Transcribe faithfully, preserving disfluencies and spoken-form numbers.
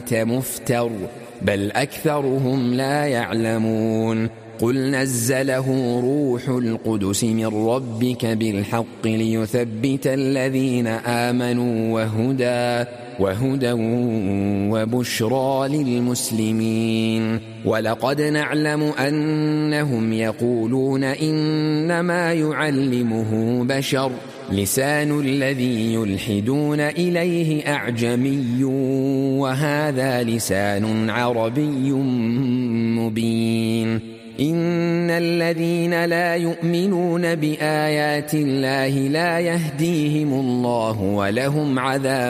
أنت مفتر بل أكثرهم لا يعلمون قل نزله روح القدس من ربك بالحق ليثبت الذين آمنوا وهدى وهدى وبشرى للمسلمين ولقد نعلم أنهم يقولون إنما يعلمه بشر لسان الذي يلحدون إليه أعجمي وهذا لسان عربي مبين إن الذين لا يؤمنون بآيات الله لا يهديهم الله ولهم عذاب